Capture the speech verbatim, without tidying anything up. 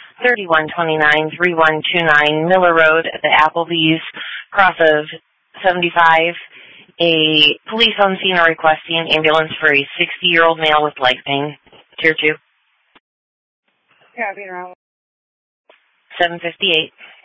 thirty-one twenty-nine, three one two nine Miller Road at the Applebee's, cross of seventy-five. A police on scene are requesting an ambulance for a sixty-year-old male with leg pain. Tier two. Yeah, being around. seven fifty-eight.